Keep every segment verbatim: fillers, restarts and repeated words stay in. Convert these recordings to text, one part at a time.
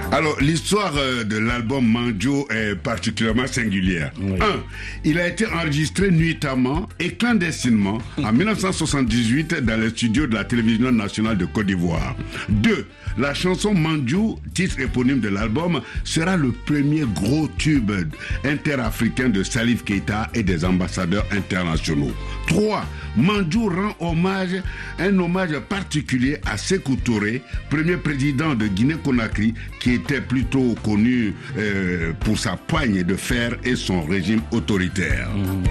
Alors, l'histoire de l'album Manjo est particulièrement singulière. Oui. Un, il a été enregistré nuitamment et clandestinement en dix-neuf cent soixante-dix-huit dans les studios de la télévision nationale de Côte d'Ivoire. Deux, la chanson Manjo, titre éponyme de l'album, sera le premier gros tube interafricain de Salif Keita et des ambassadeurs internationaux. Trois, Manjo rend hommage, un hommage particulier à Sékou Touré, premier président de Guinée-Conakry, qui était plutôt connu euh, pour sa poigne de fer et son régime autoritaire. Mmh.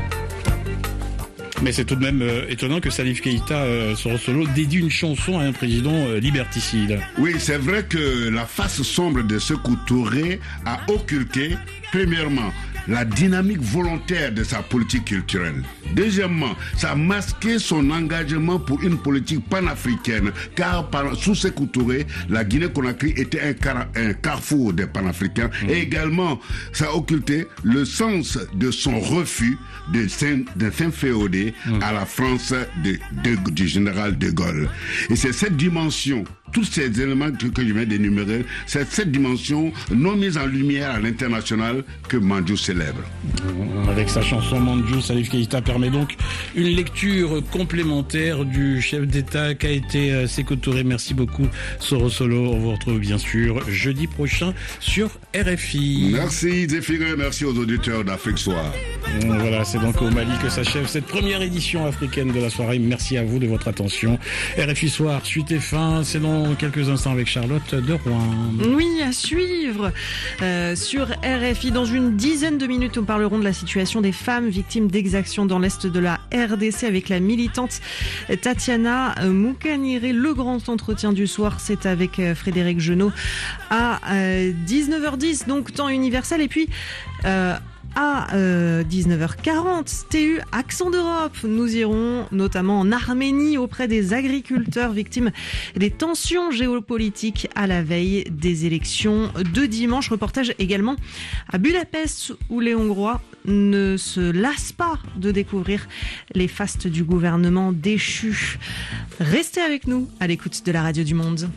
Mais c'est tout de même euh, étonnant que Salif Keita, euh, Soro Solo, dédie une chanson à un président euh, liberticide. Oui, c'est vrai que la face sombre de Sékou Touré a occulté, premièrement, la dynamique volontaire de sa politique culturelle. Deuxièmement, ça a masqué son engagement pour une politique panafricaine, car par, sous Sékou Touré, la Guinée-Conakry était un, car, un carrefour des panafricains. Mmh. Et également, ça a occulté le sens de son refus de, de s'inféoder mmh. à la France de, de, du général de Gaulle. Et c'est cette dimension, tous ces éléments que, que je viens d'énumérer, c'est cette dimension non mise en lumière à l'international que Manjo célèbre. Avec sa chanson Manjo, Salif Keita permet donc une lecture complémentaire du chef d'État qu'a été Sékou Touré. Merci beaucoup Soro Solo. On vous retrouve bien sûr jeudi prochain sur R F I. Merci Zéphiré, merci aux auditeurs d'Afrique Soir. Voilà, c'est donc au Mali que s'achève cette première édition africaine de la soirée. Merci à vous de votre attention. R F I Soir, suite et fin, c'est dans quelques instants avec Charlotte de Rouen. Oui, à suivre euh, sur R F I. Dans une dizaine de minutes, nous parlerons de la situation des femmes victimes d'exactions dans l'Est de la R D C avec la militante Tatiana Moukaniré. Le grand entretien du soir, c'est avec Frédéric Genot à euh, dix-neuf heures dix, donc temps universel. Et puis... Euh, À euh, dix-neuf heures quarante, T U Accent d'Europe. Nous irons notamment en Arménie auprès des agriculteurs victimes des tensions géopolitiques à la veille des élections de dimanche. Reportage également à Budapest où les Hongrois ne se lassent pas de découvrir les fastes du gouvernement déchu. Restez avec nous à l'écoute de la Radio du Monde.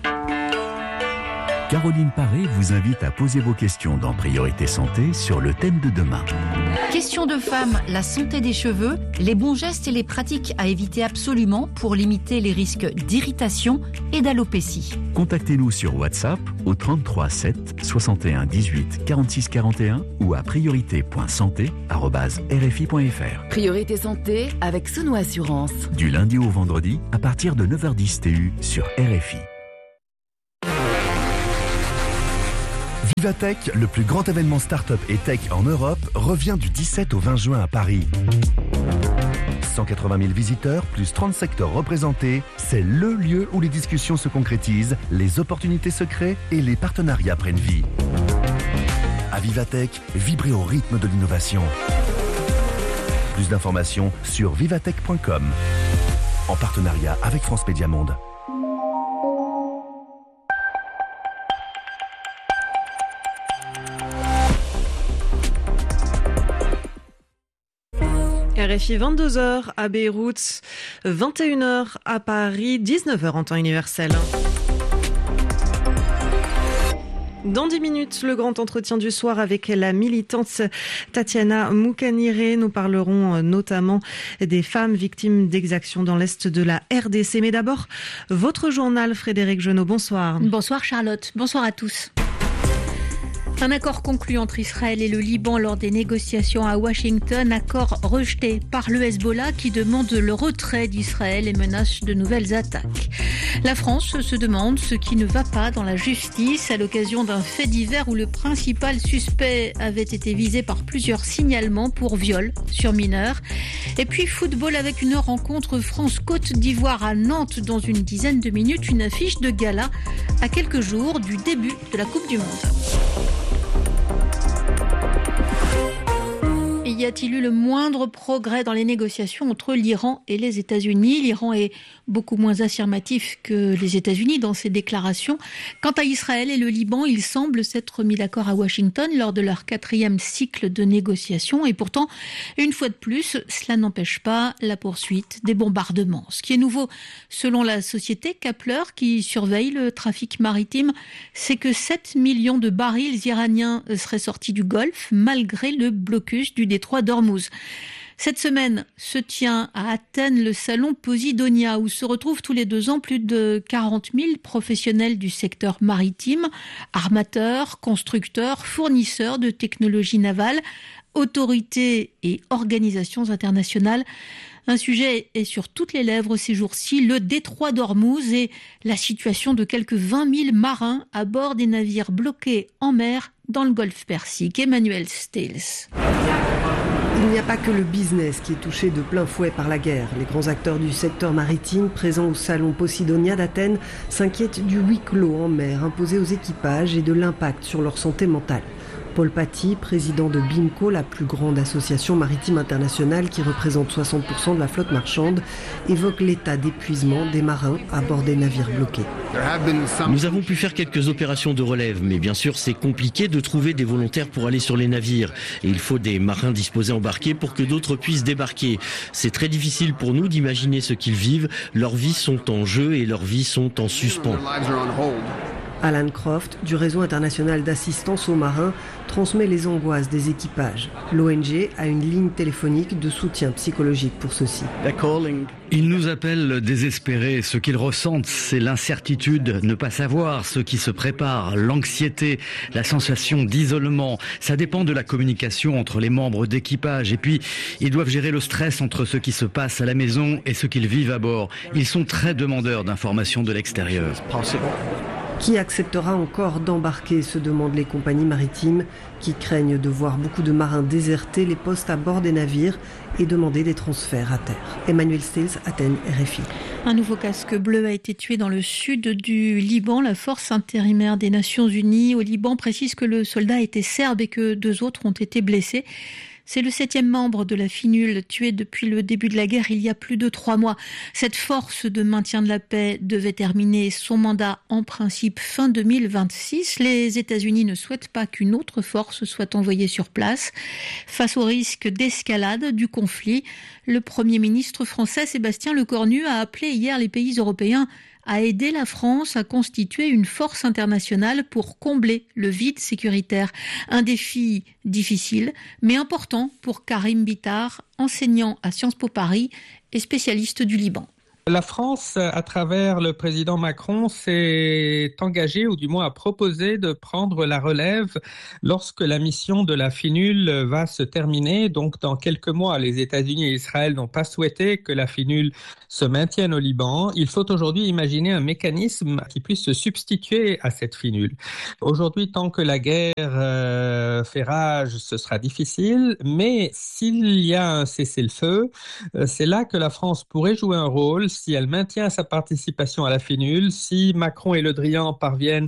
Caroline Paré vous invite à poser vos questions dans Priorité Santé sur le thème de demain. Question de femme, la santé des cheveux, les bons gestes et les pratiques à éviter absolument pour limiter les risques d'irritation et d'alopécie. Contactez-nous sur WhatsApp au trente-trois sept soixante et un dix-huit quarante-six quarante et un ou à priorité point santé arobase r f i point f r. Priorité Santé avec Sono Assurance. Du lundi au vendredi à partir de neuf heures dix T U sur R F I. Vivatech, le plus grand événement start-up et tech en Europe, revient du dix-sept au vingt juin à Paris. cent quatre-vingt mille visiteurs, plus trente secteurs représentés, c'est le lieu où les discussions se concrétisent, les opportunités se créent et les partenariats prennent vie. À Vivatech, vibrez au rythme de l'innovation. Plus d'informations sur vivatech point com, en partenariat avec France Média Monde. R F I vingt-deux heures à Beyrouth, vingt et une heures à Paris, dix-neuf heures en temps universel. Dans dix minutes, le grand entretien du soir avec la militante Tatiana Moukaniré. Nous parlerons notamment des femmes victimes d'exactions dans l'Est de la R D C. Mais d'abord, votre journal, Frédéric Genot. Bonsoir. Bonsoir Charlotte. Bonsoir à tous. Un accord conclu entre Israël et le Liban lors des négociations à Washington, accord rejeté par le Hezbollah qui demande le retrait d'Israël et menace de nouvelles attaques. La France se demande ce qui ne va pas dans la justice à l'occasion d'un fait divers où le principal suspect avait été visé par plusieurs signalements pour viol sur mineurs. Et puis football avec une rencontre France-Côte d'Ivoire à Nantes dans une dizaine de minutes, une affiche de gala à quelques jours du début de la Coupe du Monde. Y a-t-il eu le moindre progrès dans les négociations entre l'Iran et les États-Unis ? L'Iran est beaucoup moins affirmatif que les États-Unis dans ses déclarations. Quant à Israël et le Liban, ils semblent s'être mis d'accord à Washington lors de leur quatrième cycle de négociations. Et pourtant, une fois de plus, cela n'empêche pas la poursuite des bombardements. Ce qui est nouveau, selon la société Kepler, qui surveille le trafic maritime, c'est que sept millions de barils iraniens seraient sortis du Golfe malgré le blocus du détroit d'Ormuz. Cette semaine se tient à Athènes le salon Posidonia où se retrouvent tous les deux ans plus de quarante mille professionnels du secteur maritime, armateurs, constructeurs, fournisseurs de technologies navales, autorités et organisations internationales. Un sujet est sur toutes les lèvres ces jours-ci, le détroit d'Ormuz et la situation de quelques vingt mille marins à bord des navires bloqués en mer dans le golfe Persique. Emmanuel Stills. Il n'y a pas que le business qui est touché de plein fouet par la guerre. Les grands acteurs du secteur maritime présents au salon Posidonia d'Athènes s'inquiètent du huis clos en mer imposé aux équipages et de l'impact sur leur santé mentale. Paul Paty, président de BIMCO, la plus grande association maritime internationale qui représente soixante pour cent de la flotte marchande, évoque l'état d'épuisement des marins à bord des navires bloqués. Nous avons pu faire quelques opérations de relève, mais bien sûr c'est compliqué de trouver des volontaires pour aller sur les navires. Et il faut des marins disposés à embarquer pour que d'autres puissent débarquer. C'est très difficile pour nous d'imaginer ce qu'ils vivent. Leurs vies sont en jeu et leurs vies sont en suspens. Alan Croft, du réseau international d'assistance aux marins, transmet les angoisses des équipages. L'O N G a une ligne téléphonique de soutien psychologique pour ceux-ci. Ils nous appellent désespérés. Ce qu'ils ressentent, c'est l'incertitude, ne pas savoir ce qui se prépare, l'anxiété, la sensation d'isolement. Ça dépend de la communication entre les membres d'équipage. Et puis, ils doivent gérer le stress entre ce qui se passe à la maison et ce qu'ils vivent à bord. Ils sont très demandeurs d'informations de l'extérieur. Qui acceptera encore d'embarquer, se demandent les compagnies maritimes qui craignent de voir beaucoup de marins déserter les postes à bord des navires et demander des transferts à terre. Emmanuel Stills, Athènes, R F I. Un nouveau casque bleu a été tué dans le sud du Liban. La force intérimaire des Nations Unies au Liban précise que le soldat était serbe et que deux autres ont été blessés. C'est le septième membre de la FINUL tué depuis le début de la guerre il y a plus de trois mois. Cette force de maintien de la paix devait terminer son mandat en principe fin deux mille vingt-six. Les États-Unis ne souhaitent pas qu'une autre force soit envoyée sur place. Face au risque d'escalade du conflit, le Premier ministre français Sébastien Lecornu a appelé hier les pays européens à aider la France à constituer une force internationale pour combler le vide sécuritaire. Un défi difficile, mais important pour Karim Bitar, enseignant à Sciences Po Paris et spécialiste du Liban. La France, à travers le président Macron, s'est engagée, ou du moins a proposé de prendre la relève lorsque la mission de la FINUL va se terminer. Donc, dans quelques mois, les États-Unis et Israël n'ont pas souhaité que la FINUL se maintienne au Liban. Il faut aujourd'hui imaginer un mécanisme qui puisse se substituer à cette FINUL. Aujourd'hui, tant que la guerre euh, fait rage, ce sera difficile. Mais s'il y a un cessez-le-feu, euh, c'est là que la France pourrait jouer un rôle. Si elle maintient sa participation à la FINUL, si Macron et Le Drian parviennent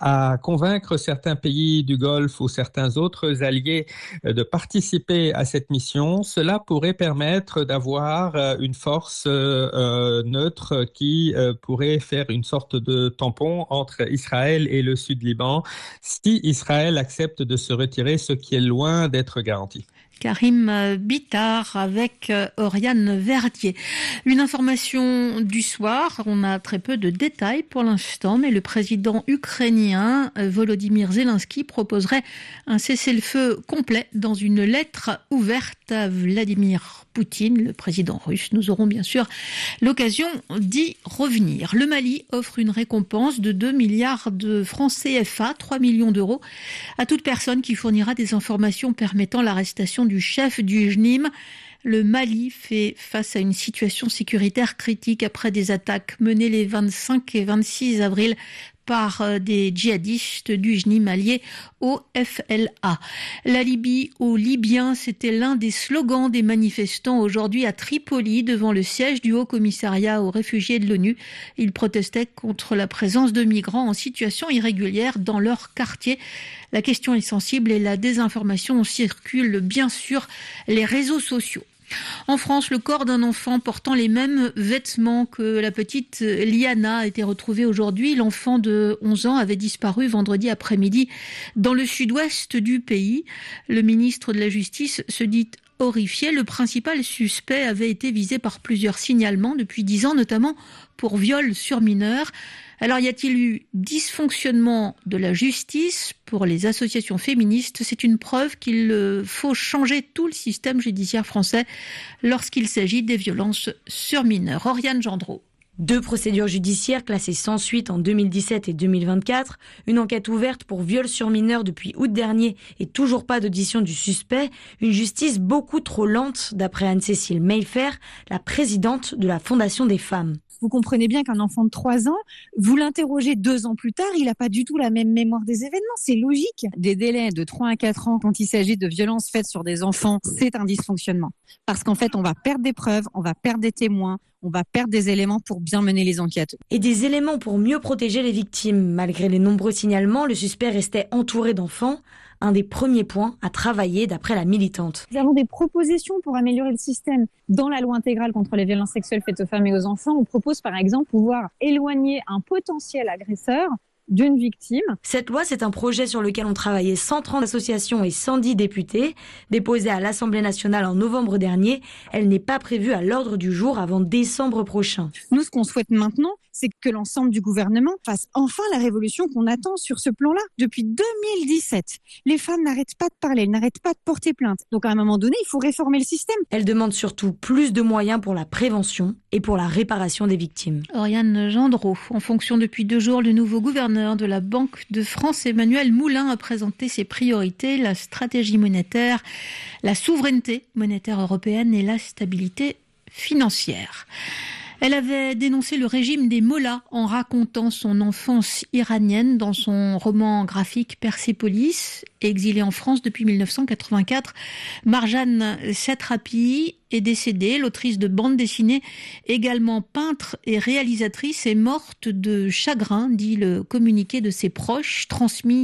à convaincre certains pays du Golfe ou certains autres alliés de participer à cette mission, cela pourrait permettre d'avoir une force euh, neutre qui euh, pourrait faire une sorte de tampon entre Israël et le Sud-Liban, si Israël accepte de se retirer, ce qui est loin d'être garanti. Karim Bitar avec Oriane Verdier. Une information du soir, on a très peu de détails pour l'instant, mais le président ukrainien Volodymyr Zelensky proposerait un cessez-le-feu complet dans une lettre ouverte à Vladimir Poutine, le président russe. Nous aurons bien sûr l'occasion d'y revenir. Le Mali offre une récompense de deux milliards de francs C F A, trois millions d'euros, à toute personne qui fournira des informations permettant l'arrestation du chef du J N I M. Le Mali fait face à une situation sécuritaire critique après des attaques menées les vingt-cinq et vingt-six avril par des djihadistes du J N I M alliés au F L A. La Libye aux Libyens, c'était l'un des slogans des manifestants aujourd'hui à Tripoli devant le siège du Haut-Commissariat aux réfugiés de l'ONU. Ils protestaient contre la présence de migrants en situation irrégulière dans leur quartier. La question est sensible et la désinformation circule bien sur les réseaux sociaux. En France, le corps d'un enfant portant les mêmes vêtements que la petite Liana a été retrouvé aujourd'hui. L'enfant de onze ans avait disparu vendredi après-midi dans le sud-ouest du pays. Le ministre de la Justice se dit horrifié. Le principal suspect avait été visé par plusieurs signalements depuis dix ans, notamment pour viol sur mineur. Alors, y a-t-il eu dysfonctionnement de la justice pour les associations féministes? C'est une preuve qu'il faut changer tout le système judiciaire français lorsqu'il s'agit des violences sur mineurs. Oriane Gendreau. Deux procédures judiciaires classées sans suite en deux mille dix-sept et deux mille vingt-quatre, une enquête ouverte pour viol sur mineur depuis août dernier et toujours pas d'audition du suspect, une justice beaucoup trop lente d'après Anne-Cécile Mayfair, la présidente de la Fondation des femmes. Vous comprenez bien qu'un enfant de trois ans, vous l'interrogez deux ans plus tard, il n'a pas du tout la même mémoire des événements, c'est logique. Des délais de trois à quatre ans quand il s'agit de violences faites sur des enfants, c'est un dysfonctionnement. Parce qu'en fait, on va perdre des preuves, on va perdre des témoins, on va perdre des éléments pour bien mener les enquêtes. Et des éléments pour mieux protéger les victimes. Malgré les nombreux signalements, le suspect restait entouré d'enfants. Un des premiers points à travailler d'après la militante. Nous avons des propositions pour améliorer le système. Dans la loi intégrale contre les violences sexuelles faites aux femmes et aux enfants, on propose par exemple pouvoir éloigner un potentiel agresseur d'une victime. Cette loi, c'est un projet sur lequel ont travaillé cent trente associations et cent dix députés. Déposée à l'Assemblée nationale en novembre dernier, elle n'est pas prévue à l'ordre du jour avant décembre prochain. Nous, ce qu'on souhaite maintenant, c'est que l'ensemble du gouvernement fasse enfin la révolution qu'on attend sur ce plan-là. Depuis deux mille dix-sept, les femmes n'arrêtent pas de parler, elles n'arrêtent pas de porter plainte. Donc à un moment donné, il faut réformer le système. Elle demande surtout plus de moyens pour la prévention et pour la réparation des victimes. Oriane Gendreau. En fonction depuis deux jours, le nouveau gouverneur de la Banque de France, Emmanuel Moulin, a présenté ses priorités, la stratégie monétaire, la souveraineté monétaire européenne et la stabilité financière. Elle avait dénoncé le régime des mollahs en racontant son enfance iranienne dans son roman graphique Persépolis. Exilée en France depuis mille neuf cent quatre-vingt-quatre, Marjane Satrapi est décédée. L'autrice de bande dessinée, également peintre et réalisatrice, est morte de chagrin, dit le communiqué de ses proches, transmis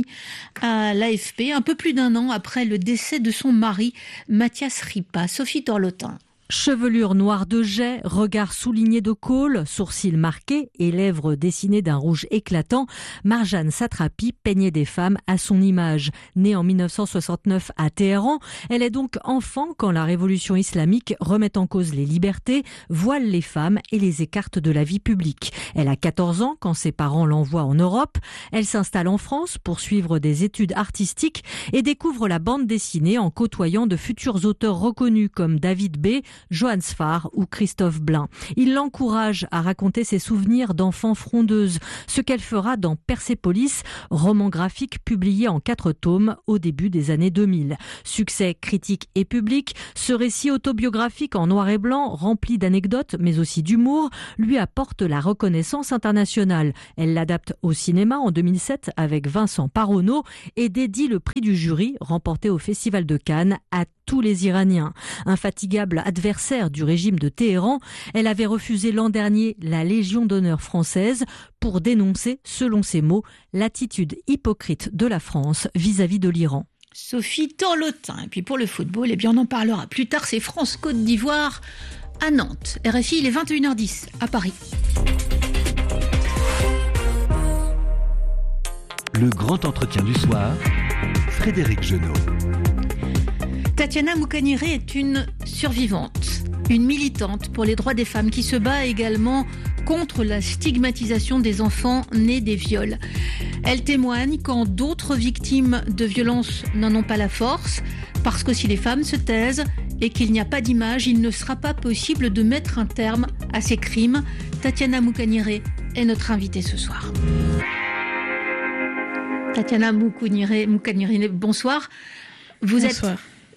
à l'A F P, un peu plus d'un an après le décès de son mari, Mathias Ripa. Sophie Torlotin. Chevelure noire de jais, regard souligné de colle, sourcils marqués et lèvres dessinées d'un rouge éclatant, Marjane Satrapi peignait des femmes à son image. Née en mille neuf cent soixante-neuf à Téhéran, elle est donc enfant quand la révolution islamique remet en cause les libertés, voile les femmes et les écarte de la vie publique. Elle a quatorze ans quand ses parents l'envoient en Europe. Elle s'installe en France pour suivre des études artistiques et découvre la bande dessinée en côtoyant de futurs auteurs reconnus comme David B., Johannes Farr ou Christophe Blain. Il l'encourage à raconter ses souvenirs d'enfant frondeuse, ce qu'elle fera dans Persépolis, roman graphique publié en quatre tomes au début des années deux mille. Succès critique et public, ce récit autobiographique en noir et blanc, rempli d'anecdotes mais aussi d'humour, lui apporte la reconnaissance internationale. Elle l'adapte au cinéma en deux mille sept avec Vincent Paronneau et dédie le prix du jury remporté au Festival de Cannes à tous les Iraniens. Infatigable adversaire du régime de Téhéran, elle avait refusé l'an dernier la Légion d'honneur française pour dénoncer, selon ses mots, l'attitude hypocrite de la France vis-à-vis de l'Iran. Sophie Torlotin. Et puis pour le football, eh bien on en parlera plus tard, c'est France-Côte d'Ivoire à Nantes. R F I, il est vingt et une heures dix à Paris. Le grand entretien du soir, Frédéric Genot. Tatiana Moukaniré est une survivante, une militante pour les droits des femmes qui se bat également contre la stigmatisation des enfants nés des viols. Elle témoigne quand d'autres victimes de violences n'en ont pas la force, parce que si les femmes se taisent et qu'il n'y a pas d'image, il ne sera pas possible de mettre un terme à ces crimes. Tatiana Moukaniré est notre invitée ce soir. Tatiana Moukaniré, Moukaniré, bonsoir. Vous bonsoir. êtes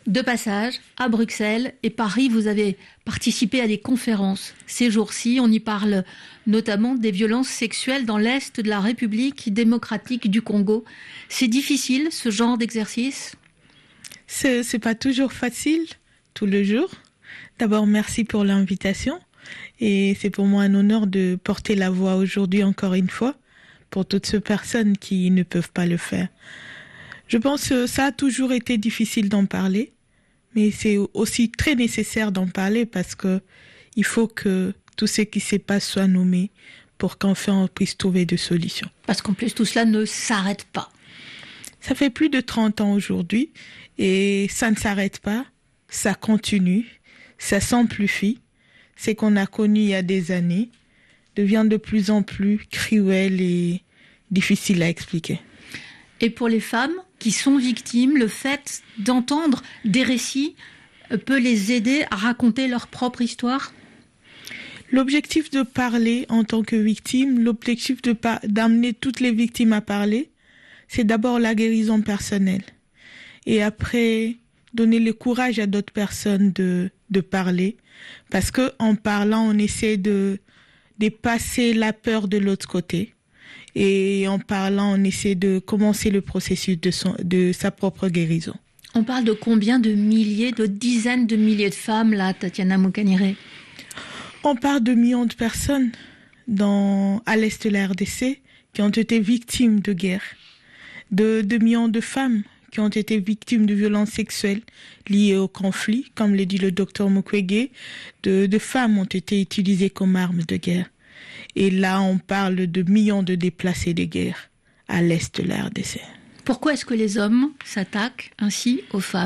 de passage à Bruxelles et Paris. Vous avez participé à des conférences ces jours-ci. On y parle notamment des violences sexuelles dans l'Est de la République démocratique du Congo. C'est difficile, ce genre d'exercice ? C'est, c'est pas toujours facile, tout le jour. D'abord, merci pour l'invitation. Et c'est pour moi un honneur de porter la voix aujourd'hui encore une fois pour toutes ces personnes qui ne peuvent pas le faire. Je pense que ça a toujours été difficile d'en parler, mais c'est aussi très nécessaire d'en parler parce que il faut que tout ce qui se passe soit nommé pour qu'enfin on puisse trouver des solutions. Parce qu'en plus tout cela ne s'arrête pas. Ça fait plus de trente ans aujourd'hui et ça ne s'arrête pas, ça continue, ça s'amplifie. Ce qu'on a connu il y a des années devient de plus en plus cruel et difficile à expliquer. Et pour les femmes qui sont victimes, le fait d'entendre des récits peut les aider à raconter leur propre histoire ? L'objectif de parler en tant que victime, l'objectif de pa- d'amener toutes les victimes à parler, c'est d'abord la guérison personnelle. Et après, donner le courage à d'autres personnes de, de parler. Parce que en parlant, on essaie de dépasser la peur de l'autre côté. Et en parlant, on essaie de commencer le processus de, son, de sa propre guérison. On parle de combien de milliers, de dizaines de milliers de femmes, là, Tatiana Mukanire ? On parle de millions de personnes dans, à l'est de la R D C qui ont été victimes de guerre. De, de millions de femmes qui ont été victimes de violences sexuelles liées au conflit, comme l'a dit le docteur Mukwege. De, de femmes ont été utilisées comme armes de guerre. Et là, on parle de millions de déplacés de guerre à l'est de la R D C. Pourquoi est-ce que les hommes s'attaquent ainsi aux femmes ?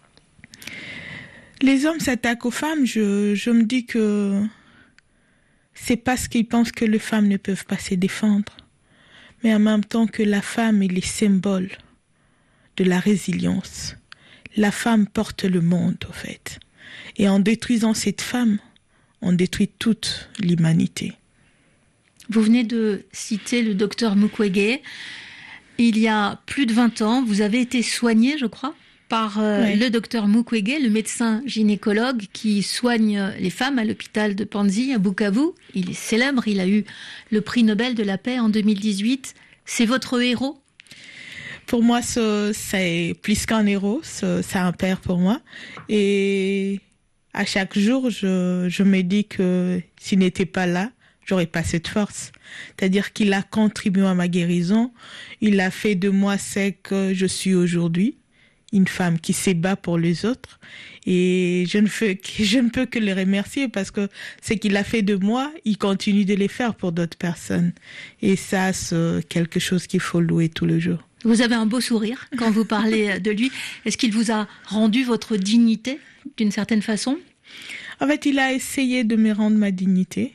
Les hommes s'attaquent aux femmes, je, je me dis que c'est parce qu'ils pensent que les femmes ne peuvent pas se défendre. Mais en même temps que la femme est le symbole de la résilience. La femme porte le monde, au fait. Et en détruisant cette femme, on détruit toute l'humanité. Vous venez de citer le docteur Mukwege. Il y a plus de vingt ans, vous avez été soigné, je crois, par euh, ouais. le docteur Mukwege, le médecin gynécologue qui soigne les femmes à l'hôpital de Panzi à Bukavu. Il est célèbre, il a eu le prix Nobel de la paix en deux mille dix-huit. C'est votre héros ? Pour moi, ce, c'est plus qu'un héros, ce, c'est un père pour moi. Et à chaque jour, je, je me dis que s'il n'était pas là, j'aurais pas cette force. C'est-à-dire qu'il a contribué à ma guérison. Il a fait de moi ce que je suis aujourd'hui. Une femme qui se bat pour les autres. Et je ne, fais, je ne peux que le remercier parce que ce qu'il a fait de moi, il continue de les faire pour d'autres personnes. Et ça, c'est quelque chose qu'il faut louer tous les jours. Vous avez un beau sourire quand vous parlez de lui. Est-ce qu'il vous a rendu votre dignité d'une certaine façon ? En fait, il a essayé de me rendre ma dignité.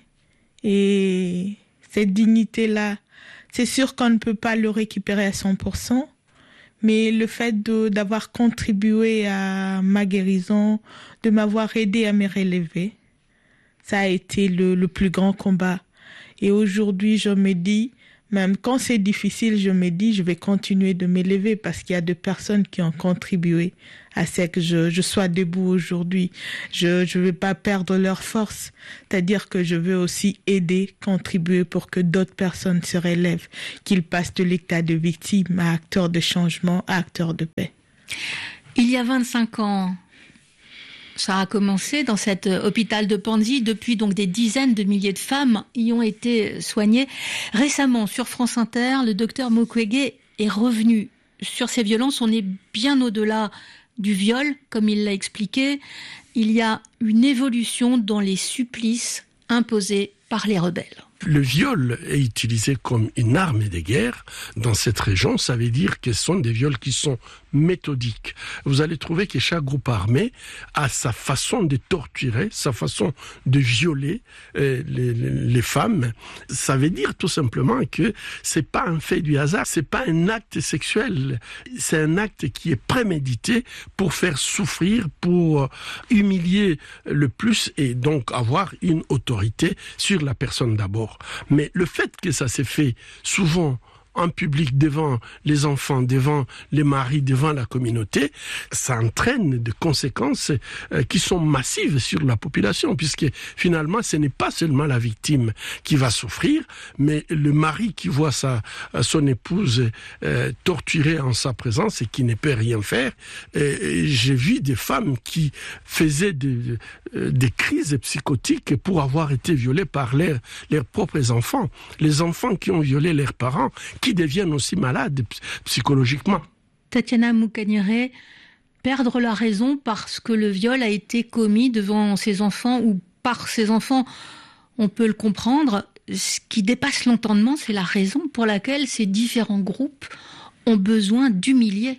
Et cette dignité-là, c'est sûr qu'on ne peut pas le récupérer à cent pour cent. Mais le fait de, d'avoir contribué à ma guérison, de m'avoir aidé à me relever, ça a été le, le plus grand combat. Et aujourd'hui, je me dis, même quand c'est difficile, je me dis, je vais continuer de m'élever parce qu'il y a des personnes qui ont contribué à ce que je, je sois debout aujourd'hui. Je ne vais pas perdre leur force. C'est-à-dire que je veux aussi aider, contribuer pour que d'autres personnes se relèvent, qu'ils passent de l'état de victime à acteur de changement, à acteur de paix. Il y a vingt-cinq ans, ça a commencé dans cet hôpital de Panzi. Depuis, donc, des dizaines de milliers de femmes y ont été soignées. Récemment, sur France Inter, le docteur Mukwege est revenu sur ces violences. On est bien au-delà du viol, comme il l'a expliqué. Il y a une évolution dans les supplices imposés par les rebelles. Le viol est utilisé comme une arme de guerre dans cette région. Ça veut dire que ce sont des viols qui sont méthodiques. Vous allez trouver que chaque groupe armé a sa façon de torturer, sa façon de violer euh, les, les femmes. Ça veut dire tout simplement que c'est pas un fait du hasard, c'est pas un acte sexuel. C'est un acte qui est prémédité pour faire souffrir, pour humilier le plus et donc avoir une autorité sur la personne d'abord. Mais le fait que ça s'est fait souvent en public devant les enfants, devant les maris, devant la communauté, ça entraîne des conséquences euh, qui sont massives sur la population, puisque finalement, ce n'est pas seulement la victime qui va souffrir, mais le mari qui voit sa, son épouse euh, torturée en sa présence et qui ne peut rien faire. Et j'ai vu des femmes qui faisaient des, des crises psychotiques pour avoir été violées par leurs, leurs propres enfants. Les enfants qui ont violé leurs parents, qui deviennent aussi malades psychologiquement. Tatiana Mukanyere, perdre la raison parce que le viol a été commis devant ses enfants ou par ses enfants, on peut le comprendre. Ce qui dépasse l'entendement, c'est la raison pour laquelle ces différents groupes ont besoin d'humilier.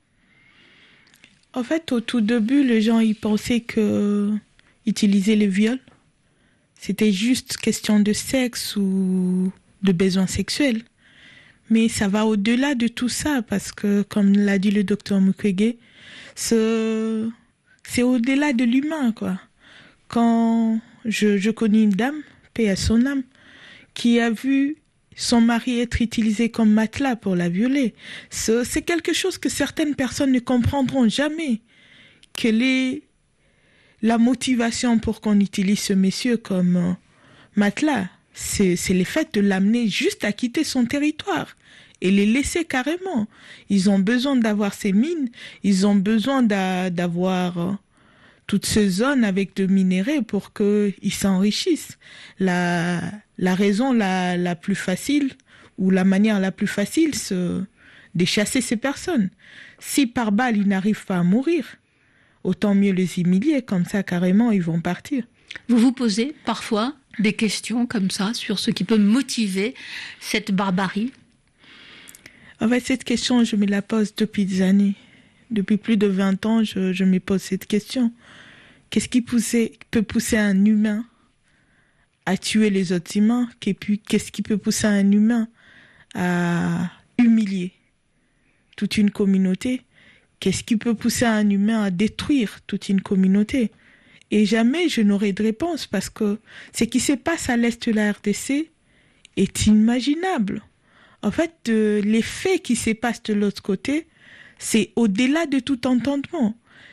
En fait, au tout début, les gens y pensaient que utiliser le viol, c'était juste question de sexe ou de besoins sexuels. Mais ça va au-delà de tout ça, parce que, comme l'a dit le docteur Mukwege, ce... c'est au-delà de l'humain, quoi. Quand je, je connais une dame, paix à son âme, qui a vu son mari être utilisé comme matelas pour la violer. C'est, c'est quelque chose que certaines personnes ne comprendront jamais. Quelle est la motivation pour qu'on utilise ce monsieur comme euh, matelas? C'est, c'est le fait de l'amener juste à quitter son territoire et les laisser carrément. Ils ont besoin d'avoir ces mines, ils ont besoin d'a, d'avoir... Euh, toutes ces zones avec de minéraux pour qu'ils s'enrichissent. La, la raison la, la plus facile, ou la manière la plus facile, c'est de chasser ces personnes. Si par balle, ils n'arrivent pas à mourir, autant mieux les humilier, comme ça, carrément, ils vont partir. Vous vous posez parfois des questions comme ça sur ce qui peut motiver cette barbarie? En fait, cette question, je me la pose depuis des années. Depuis plus de vingt ans, je, je me pose cette question. Qu'est-ce qui poussait, peut pousser un humain à tuer les autres humains? Qu'est-ce qui peut pousser un humain à humilier toute une communauté? Qu'est-ce qui peut pousser un humain à détruire toute une communauté? Et jamais je n'aurai de réponse, parce que ce qui se passe à l'est de la R D C est inimaginable. En fait, euh, les faits qui se passent de l'autre côté, c'est au-delà de tout entendement.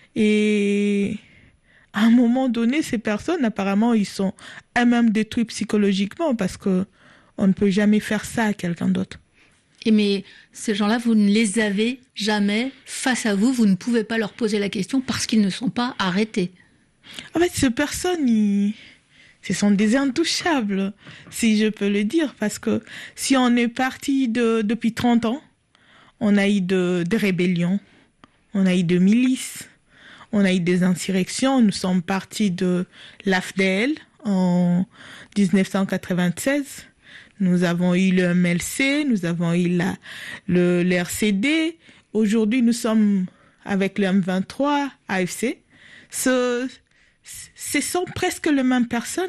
Et à un moment donné, ces personnes, apparemment, ils sont eux-mêmes détruits psychologiquement, parce que on ne peut jamais faire ça à quelqu'un d'autre. Et mais ces gens-là, vous ne les avez jamais face à vous, vous ne pouvez pas leur poser la question parce qu'ils ne sont pas arrêtés. En fait, ces personnes, ils... ce sont des intouchables, si je peux le dire, parce que si on est parti de, depuis trente ans, on a eu de, de rébellions, on a eu de milices, on a eu des insurrections. Nous sommes partis de l'A F D L en dix-neuf cent quatre-vingt-seize. Nous avons eu le M L C, nous avons eu la, le, le R C D. Aujourd'hui, nous sommes avec le M vingt-trois, A F C. Ce, ce sont presque les mêmes personnes,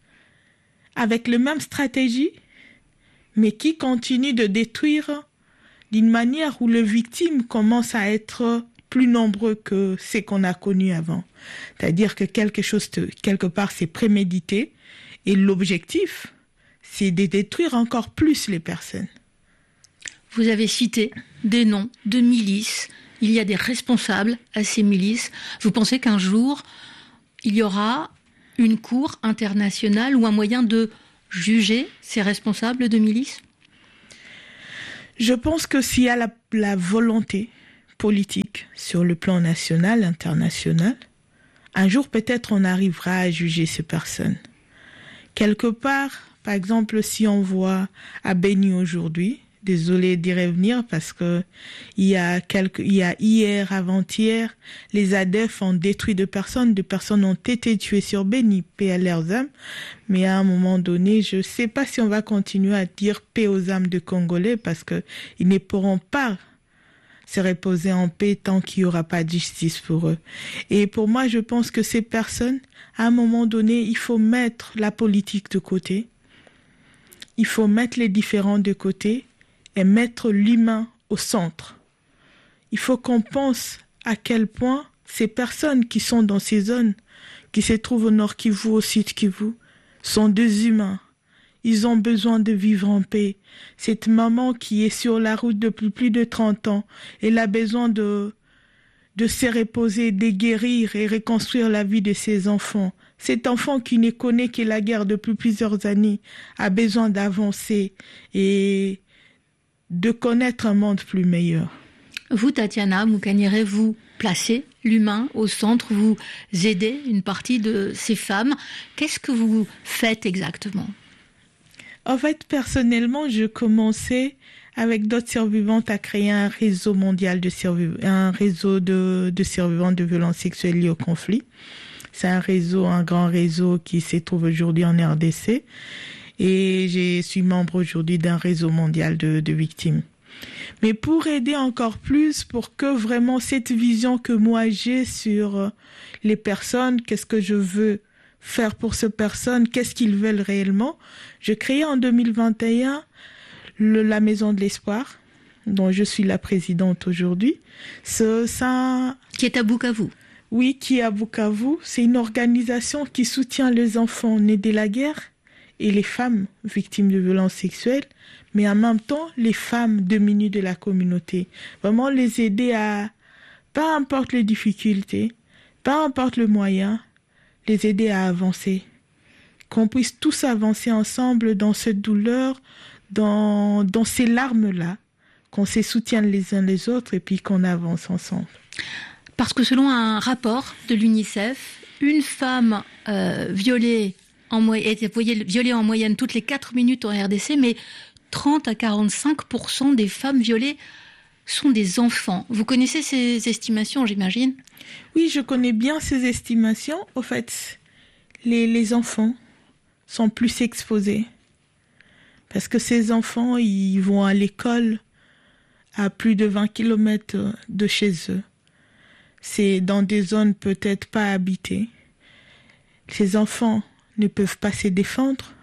avec les mêmes stratégies, mais qui continuent de détruire d'une manière où les victimes commencent à être plus nombreux que ce qu'on a connu avant. C'est-à-dire que quelque chose, de, quelque part, c'est prémédité, et l'objectif, c'est de détruire encore plus les personnes. Vous avez cité des noms de milices. Il y a des responsables à ces milices. Vous pensez qu'un jour, il y aura une cour internationale ou un moyen de juger ces responsables de milices? Je pense que s'il y a la, la volonté politique sur le plan national, international, un jour peut-être on arrivera à juger ces personnes. Quelque part, par exemple, si on voit à Beni aujourd'hui, désolé d'y revenir parce que il y a quelques, il y a hier, avant-hier, les A D F ont détruit deux personnes, deux personnes ont été tuées sur Beni, paix à leurs âmes. Mais à un moment donné, je sais pas si on va continuer à dire paix aux âmes de Congolais, parce que ils ne pourront pas se reposer en paix tant qu'il n'y aura pas de justice pour eux. Et pour moi, je pense que ces personnes, à un moment donné, il faut mettre la politique de côté. Il faut mettre les différends de côté et mettre l'humain au centre. Il faut qu'on pense à quel point ces personnes qui sont dans ces zones, qui se trouvent au nord Kivu, au sud Kivu, sont des humains. ils ont besoin de vivre en paix. Cette maman qui est sur la route depuis plus de trente ans, elle a besoin de, de se reposer, de guérir et reconstruire la vie de ses enfants. Cet enfant qui ne connaît que la guerre depuis plusieurs années a besoin d'avancer et de connaître un monde plus meilleur. Vous, Tatiana Moukaniere, vous placez l'humain au centre, vous aidez une partie de ces femmes. Qu'est-ce que vous faites exactement ? En fait, personnellement, je commençais avec d'autres survivantes à créer un réseau mondial de survivants, un réseau de, de survivants de violences sexuelles liées au conflit. C'est un réseau, un grand réseau qui se trouve aujourd'hui en R D C. Et je suis membre aujourd'hui d'un réseau mondial de, de victimes. Mais pour aider encore plus, pour que vraiment cette vision que moi j'ai sur les personnes, qu'est-ce que je veux faire pour ces personnes, qu'est-ce qu'ils veulent réellement, je crée en deux mille vingt et un le, la Maison de l'Espoir, dont je suis la présidente aujourd'hui. Ce, ça, qui est à Bukavu. Oui, qui est à Bukavu. C'est une organisation qui soutient les enfants nés de la guerre et les femmes victimes de violences sexuelles, mais en même temps, les femmes diminuées de la communauté. Vraiment les aider à, peu importe les difficultés, peu importe le moyen, les aider à avancer. Qu'on puisse tous avancer ensemble dans cette douleur, dans, dans ces larmes-là, qu'on se soutienne les uns les autres et puis qu'on avance ensemble. Parce que selon un rapport de l'UNICEF, une femme euh, violée en mo- est violée en moyenne toutes les quatre minutes en R D C, mais trente à quarante-cinq pour cent des femmes violées sont des enfants. Vous connaissez ces estimations, j'imagine ? Oui, je connais bien ces estimations. Au fait, les, les enfants sont plus exposés. Parce que ces enfants, ils vont à l'école à plus de vingt kilomètres de chez eux. C'est dans des zones peut-être pas habitées. Ces enfants ne peuvent pas se défendre.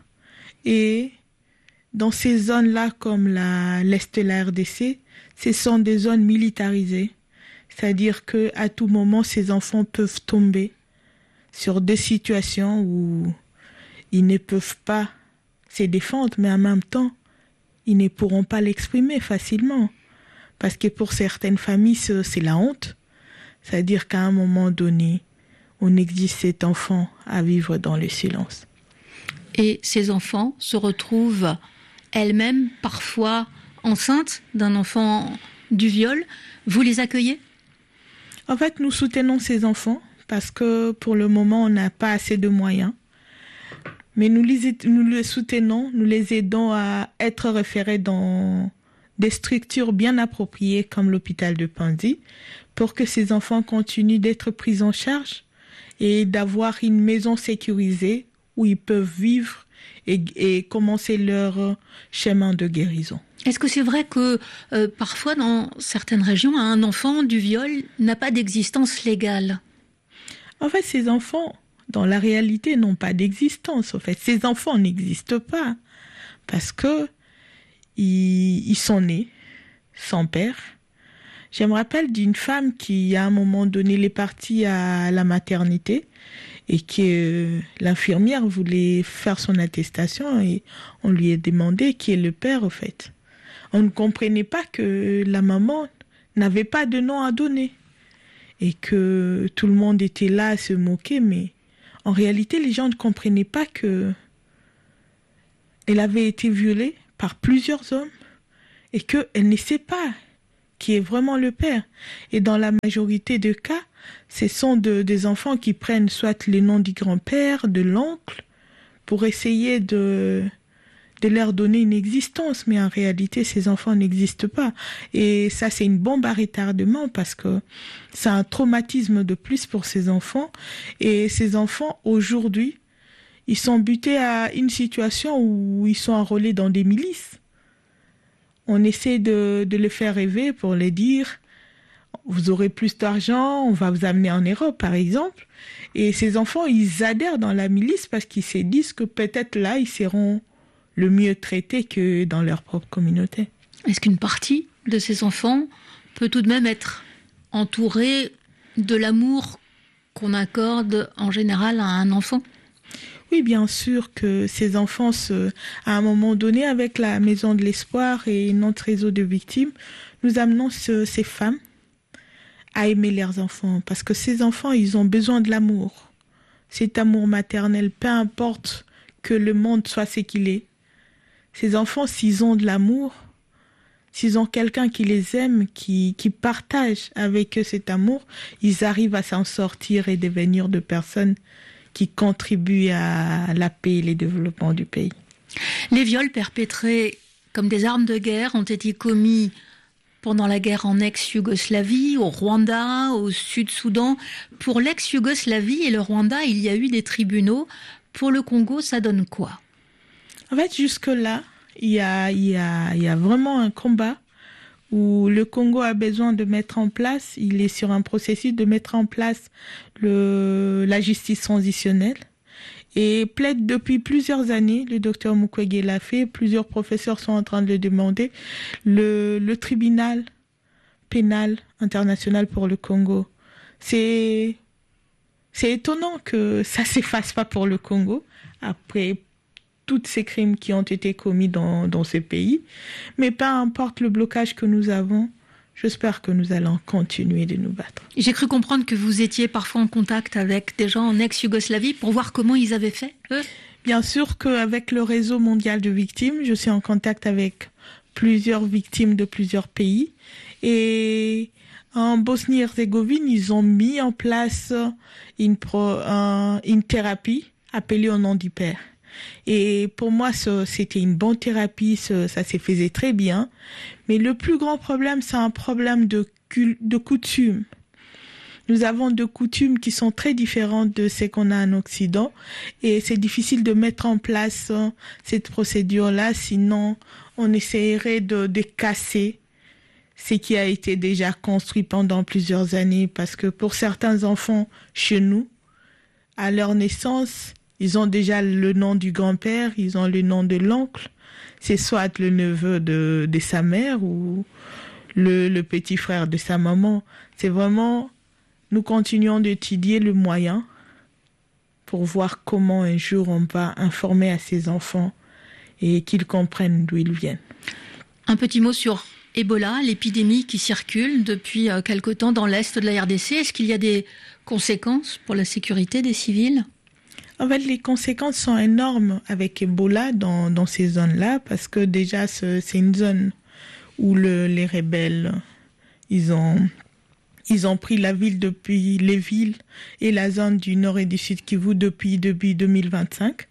Et dans ces zones-là, comme la, l'Est de la R D C, ce sont des zones militarisées. C'est-à-dire qu'à tout moment, ces enfants peuvent tomber sur des situations où ils ne peuvent pas se défendre, mais en même temps, ils ne pourront pas l'exprimer facilement. Parce que pour certaines familles, c'est la honte. C'est-à-dire qu'à un moment donné, on exige cet enfant à vivre dans le silence. Et ces enfants se retrouvent elles-mêmes parfois enceintes d'un enfant du viol. Vous les accueillez ? En fait, nous soutenons ces enfants parce que pour le moment, on n'a pas assez de moyens. Mais nous les, nous les soutenons, nous les aidons à être référés dans des structures bien appropriées comme l'hôpital de Panzi pour que ces enfants continuent d'être pris en charge et d'avoir une maison sécurisée où ils peuvent vivre et, et commencer leur chemin de guérison. Est-ce que c'est vrai que euh, parfois dans certaines régions, un enfant du viol n'a pas d'existence légale ? En fait, ces enfants, dans la réalité, n'ont pas d'existence. En fait, ces enfants n'existent pas parce que ils, ils sont nés sans père. Je me rappelle d'une femme qui, à un moment donné, est partie à la maternité et que euh, l'infirmière voulait faire son attestation et on lui a demandé qui est le père, au fait. On ne comprenait pas que la maman n'avait pas de nom à donner et que tout le monde était là à se moquer, mais en réalité, les gens ne comprenaient pas que elle avait été violée par plusieurs hommes et qu'elle ne sait pas qui est vraiment le père. Et dans la majorité des cas, ce sont de, des enfants qui prennent soit les noms du grand-père, de l'oncle, pour essayer de, de leur donner une existence. Mais en réalité, ces enfants n'existent pas. Et ça, c'est une bombe à retardement parce que c'est un traumatisme de plus pour ces enfants. Et ces enfants, aujourd'hui, ils sont butés à une situation où ils sont enrôlés dans des milices. On essaie de, de les faire rêver pour les dire « vous aurez plus d'argent, on va vous amener en Europe » par exemple. Et ces enfants, ils adhèrent dans la milice parce qu'ils se disent que peut-être là, ils seront le mieux traités que dans leur propre communauté. Est-ce qu'une partie de ces enfants peut tout de même être entourée de l'amour qu'on accorde en général à un enfant ? Oui, bien sûr que ces enfants, se, à un moment donné, avec la Maison de l'Espoir et notre réseau de victimes, nous amenons ce, ces femmes à aimer leurs enfants. Parce que ces enfants, ils ont besoin de l'amour. Cet amour maternel, peu importe que le monde soit ce qu'il est. Ces enfants, s'ils ont de l'amour, s'ils ont quelqu'un qui les aime, qui, qui partage avec eux cet amour, ils arrivent à s'en sortir et devenir de personnes qui contribuent à la paix et le développement du pays. Les viols perpétrés comme des armes de guerre ont été commis pendant la guerre en ex-Yougoslavie, au Rwanda, au Sud-Soudan. Pour l'ex-Yougoslavie et le Rwanda, il y a eu des tribunaux. Pour le Congo, ça donne quoi? En fait, jusque-là, il y a, il y a, il y a vraiment un combat où le Congo a besoin de mettre en place, il est sur un processus de mettre en place le, la justice transitionnelle et plaide depuis plusieurs années, le docteur Mukwege l'a fait, plusieurs professeurs sont en train de le demander, le, le tribunal pénal international pour le Congo. C'est, c'est étonnant que ça s'efface pas pour le Congo après tous ces crimes qui ont été commis dans, dans ces pays. Mais peu importe le blocage que nous avons, j'espère que nous allons continuer de nous battre. J'ai cru comprendre que vous étiez parfois en contact avec des gens en ex-Yougoslavie pour voir comment ils avaient fait, eux. Bien sûr qu'avec le réseau mondial de victimes, je suis en contact avec plusieurs victimes de plusieurs pays. Et en Bosnie-Herzégovine, ils ont mis en place une, pro, un, une thérapie appelée au nom du père. Et pour moi, ça, c'était une bonne thérapie, ça, ça se faisait très bien. Mais le plus grand problème, c'est un problème de, de coutume. Nous avons des coutumes qui sont très différentes de ce qu'on a en Occident. Et c'est difficile de mettre en place cette procédure-là, sinon on essaierait de, de casser ce qui a été déjà construit pendant plusieurs années. Parce que pour certains enfants chez nous, à leur naissance, ils ont déjà le nom du grand-père, ils ont le nom de l'oncle. C'est soit le neveu de, de sa mère ou le, le petit frère de sa maman. C'est vraiment, nous continuons d'étudier le moyen pour voir comment un jour on va informer à ces enfants et qu'ils comprennent d'où ils viennent. Un petit mot sur Ebola, l'épidémie qui circule depuis quelque temps dans l'est de la R D C. Est-ce qu'il y a des conséquences pour la sécurité des civils ? En fait, les conséquences sont énormes avec Ebola dans, dans ces zones-là, parce que déjà, c'est, c'est une zone où le, les rebelles, ils ont, ils ont pris la ville depuis les villes et la zone du nord et du sud Kivu depuis, depuis deux mille vingt-cinq.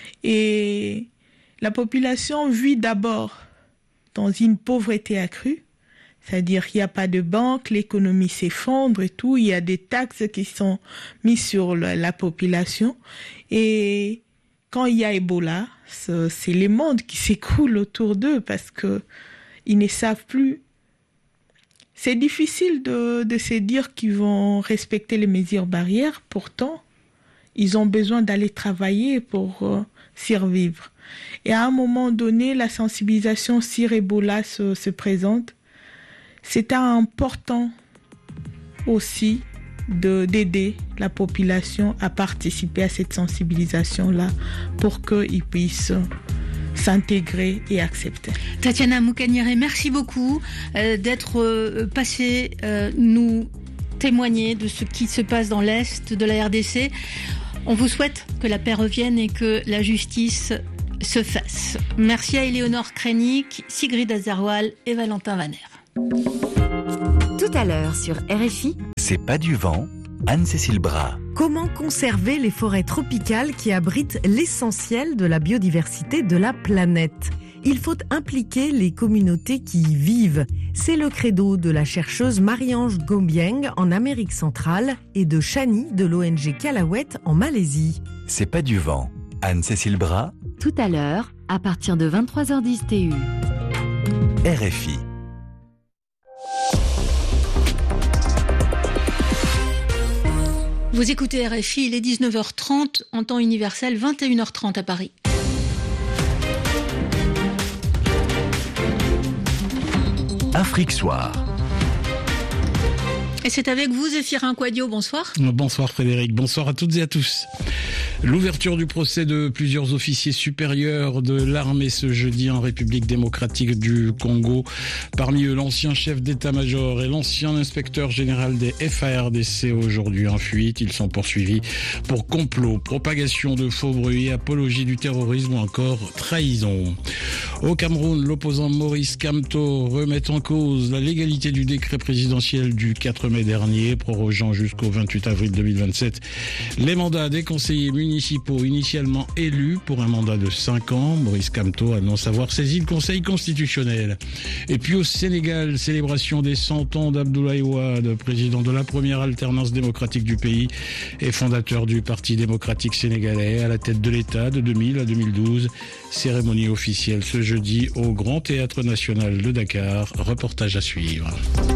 Et la population vit d'abord dans une pauvreté accrue. C'est-à-dire qu'il n'y a pas de banque, l'économie s'effondre et tout. Il y a des taxes qui sont mises sur la, la population. Et quand il y a Ebola, c'est, c'est les mondes qui s'écroulent autour d'eux parce que ils ne savent plus. C'est difficile de, de se dire qu'ils vont respecter les mesures barrières. Pourtant, ils ont besoin d'aller travailler pour euh, survivre. Et à un moment donné, la sensibilisation sur Ebola se, se présente. C'est important aussi de, d'aider la population à participer à cette sensibilisation-là pour qu'ils puissent s'intégrer et accepter. Tatiana Mukanyere, merci beaucoup euh, d'être euh, passée euh, nous témoigner de ce qui se passe dans l'Est de la R D C. On vous souhaite que la paix revienne et que la justice se fasse. Merci à Éléonore Krenik, Sigrid Azarwal et Valentin Vaner. Tout à l'heure sur R F I. C'est pas du vent, Anne-Cécile Bras. Comment conserver les forêts tropicales qui abritent l'essentiel de la biodiversité de la planète ? Il faut impliquer les communautés qui y vivent. C'est le credo de la chercheuse Marie-Ange Gombieng en Amérique centrale et de Chani de l'O N G Calawet en Malaisie. C'est pas du vent, Anne-Cécile Bras. Tout à l'heure, à partir de vingt-trois heures dix T U. R F I. Vous écoutez R F I, il est dix-neuf heures trente en temps universel, vingt et une heures trente à Paris. Afrique Soir. Et c'est avec vous, Zéphirin Quadio, bonsoir. Bonsoir Frédéric, bonsoir à toutes et à tous. L'ouverture du procès de plusieurs officiers supérieurs de l'armée ce jeudi en République démocratique du Congo. Parmi eux, l'ancien chef d'état-major et l'ancien inspecteur général des F A R D C aujourd'hui en fuite. Ils sont poursuivis pour complot, propagation de faux bruits, apologie du terrorisme ou encore trahison. Au Cameroun, l'opposant Maurice Kamto remet en cause la légalité du décret présidentiel du quatre mai dernier, prorogeant jusqu'au vingt-huit avril deux mille vingt-sept les mandats des conseillers municipaux initialement élus pour un mandat de cinq ans. Maurice Kamto annonce avoir saisi le Conseil constitutionnel. Et puis au Sénégal, célébration des cent ans d'Abdoulaye Wade, président de la première alternance démocratique du pays et fondateur du Parti démocratique sénégalais, à la tête de l'État de deux mille à deux mille douze. Cérémonie officielle ce jeudi au Grand Théâtre National de Dakar. Reportage à suivre.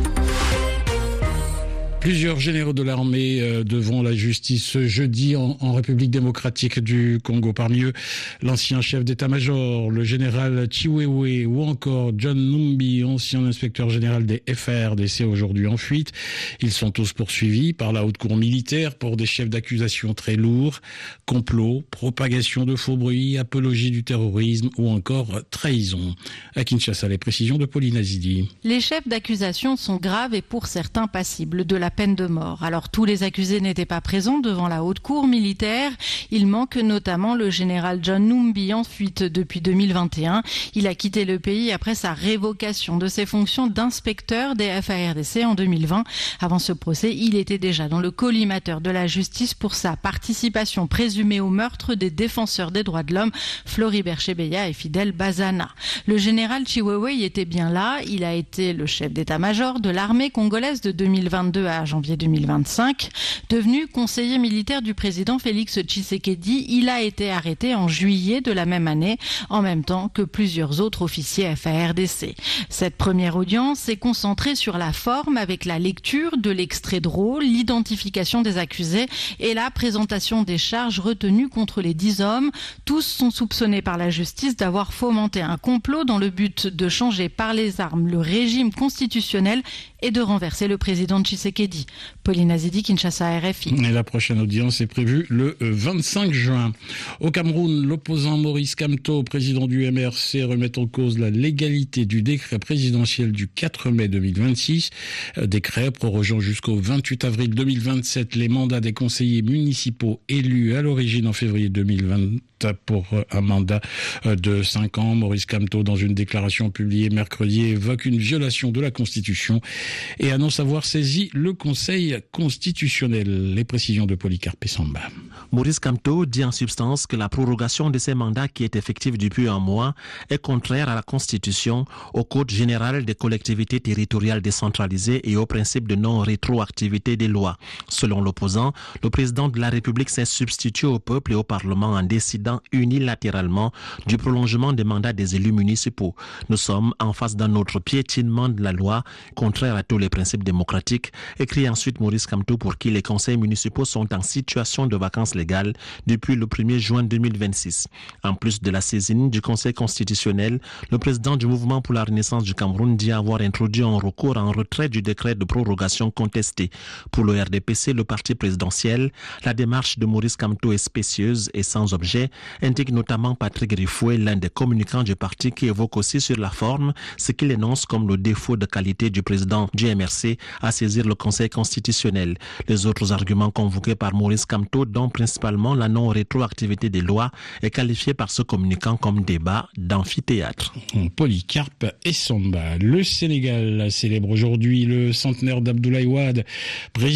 Plusieurs généraux de l'armée euh, devant la justice ce jeudi en, en République démocratique du Congo. Parmi eux, l'ancien chef d'état-major, le général Chiwewe, ou encore John Numbi, ancien inspecteur général des F A R D C aujourd'hui en fuite. Ils sont tous poursuivis par la haute cour militaire pour des chefs d'accusation très lourds, complot, propagation de faux bruits, apologie du terrorisme ou encore trahison. À Kinshasa, les précisions de Pauline Azidi. Les chefs d'accusation sont graves et pour certains passibles de la peine de mort. Alors tous les accusés n'étaient pas présents devant la haute cour militaire. Il manque notamment le général John Numbi en fuite depuis deux mille vingt et un. Il a quitté le pays après sa révocation de ses fonctions d'inspecteur des F A R D C en deux mille vingt. Avant ce procès, il était déjà dans le collimateur de la justice pour sa participation présumée au meurtre des défenseurs des droits de l'homme Floribert Chebeya et Fidel Bazana. Le général Chiwewe y était bien là. Il a été le chef d'état-major de l'armée congolaise de deux mille vingt-deux à janvier deux mille vingt-cinq. Devenu conseiller militaire du président Félix Tshisekedi, il a été arrêté en juillet de la même année, en même temps que plusieurs autres officiers F A R D C. Cette première audience s'est concentrée sur la forme avec la lecture de l'extrait de rôle, l'identification des accusés et la présentation des charges retenues contre les dix hommes. Tous sont soupçonnés par la justice d'avoir fomenté un complot dans le but de changer par les armes le régime constitutionnel et de renverser le président Tshisekedi. Pauline Azidi, Kinshasa, R F I. Et la prochaine audience est prévue le vingt-cinq juin. Au Cameroun, l'opposant Maurice Kamto, président du M R C, remet en cause la légalité du décret présidentiel du quatre mai deux mille vingt-six. Décret prorogeant jusqu'au vingt-huit avril deux mille vingt-sept les mandats des conseillers municipaux élus à l'origine en février deux mille vingt pour un mandat de cinq ans. Maurice Kamto, dans une déclaration publiée mercredi, évoque une violation de la Constitution et annonce avoir saisi le Conseil constitutionnel. Les précisions de Polycarpe Samba. Maurice Kamto dit en substance que la prorogation de ces mandats qui est effective depuis un mois est contraire à la Constitution, au Code général des collectivités territoriales décentralisées et au principe de non-rétroactivité des lois. Selon l'opposant, le président de la République s'est substitué au peuple et au Parlement en décidant unilatéralement du prolongement des mandats des élus municipaux. Nous sommes en face d'un autre piétinement de la loi, contraire à tous les principes démocratiques, écrit ensuite Maurice Kamto, pour qui les conseils municipaux sont en situation de vacances légales depuis le premier juin deux mille vingt-six. En plus de la saisine du Conseil constitutionnel, le président du Mouvement pour la Renaissance du Cameroun dit avoir introduit un recours en retrait du décret de prorogation contesté. Pour le R D P C, le parti présidentiel, la démarche de Maurice Kamto est spécieuse et sans objet, indique notamment Patrick Rifoué, l'un des communicants du parti, qui évoque aussi sur la forme ce qu'il énonce comme le défaut de qualité du président du M R C à saisir le Conseil constitutionnel. Les autres arguments convoqués par Maurice Kamto, dont principalement la non-rétroactivité des lois, est qualifié par ce communicant comme débat d'amphithéâtre. Polycarpe et Samba. Le Sénégal célèbre aujourd'hui le centenaire d'Abdoulaye Wade, président